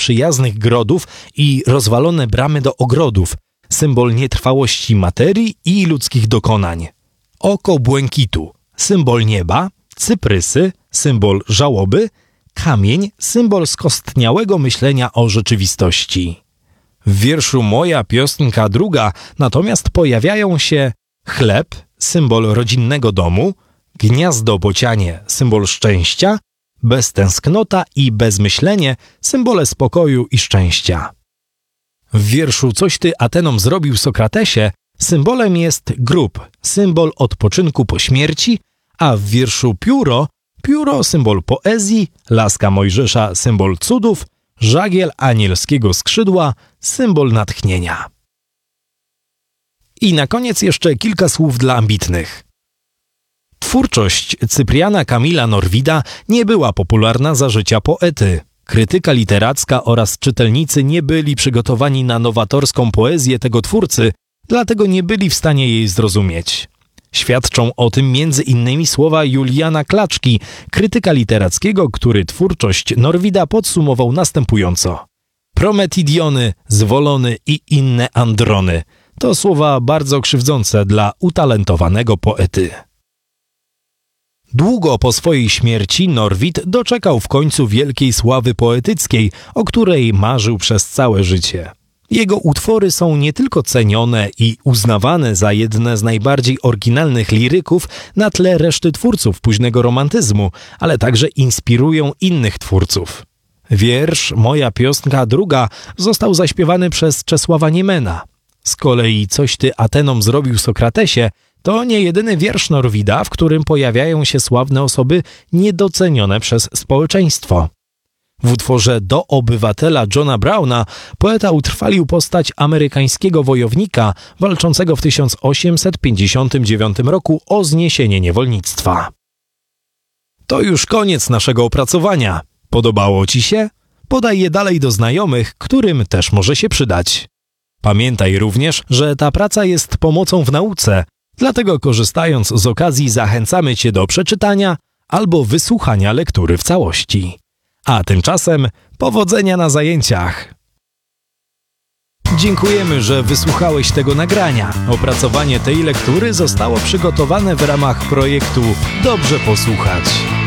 przyjaznych grodów i rozwalone bramy do ogrodów, symbol nietrwałości materii i ludzkich dokonań. Oko błękitu, symbol nieba, cyprysy, symbol żałoby, kamień, symbol skostniałego myślenia o rzeczywistości. W wierszu Moja piosenka druga natomiast pojawiają się chleb, symbol rodzinnego domu, gniazdo bocianie, symbol szczęścia, beztęsknota i bezmyślenie, symbole spokoju i szczęścia. W wierszu Coś ty Atenom zrobił, Sokratesie, symbolem jest grób, symbol odpoczynku po śmierci, a w wierszu Pióro, symbol poezji, laska Mojżesza, symbol cudów, żagiel anielskiego skrzydła, symbol natchnienia. I na koniec jeszcze kilka słów dla ambitnych. Twórczość Cypriana Kamila Norwida nie była popularna za życia poety. Krytyka literacka oraz czytelnicy nie byli przygotowani na nowatorską poezję tego twórcy, dlatego nie byli w stanie jej zrozumieć. Świadczą o tym m.in. słowa Juliana Klaczki, krytyka literackiego, który twórczość Norwida podsumował następująco. Prometidiony, zwolony i inne androny. To słowa bardzo krzywdzące dla utalentowanego poety. Długo po swojej śmierci Norwid doczekał w końcu wielkiej sławy poetyckiej, o której marzył przez całe życie. Jego utwory są nie tylko cenione i uznawane za jedne z najbardziej oryginalnych liryków na tle reszty twórców późnego romantyzmu, ale także inspirują innych twórców. Wiersz Moja piosenka druga został zaśpiewany przez Czesława Niemena. Z kolei Coś ty Atenom zrobił, Sokratesie to nie jedyny wiersz Norwida, w którym pojawiają się sławne osoby niedocenione przez społeczeństwo. W utworze Do obywatela Johna Browna poeta utrwalił postać amerykańskiego wojownika walczącego w 1859 roku o zniesienie niewolnictwa. To już koniec naszego opracowania. Podobało Ci się? Podaj je dalej do znajomych, którym też może się przydać. Pamiętaj również, że ta praca jest pomocą w nauce, dlatego korzystając z okazji zachęcamy Cię do przeczytania albo wysłuchania lektury w całości. A tymczasem powodzenia na zajęciach! Dziękujemy, że wysłuchałeś tego nagrania. Opracowanie tej lektury zostało przygotowane w ramach projektu Dobrze posłuchać.